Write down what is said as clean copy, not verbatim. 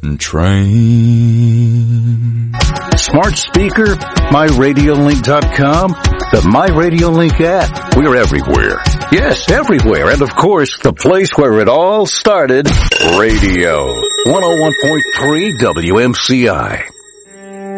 train. Smart speaker, MyRadioLink.com, the MyRadioLink app. We're everywhere. Yes, everywhere. And of course, the place where it all started, radio. 101.3 WMCI.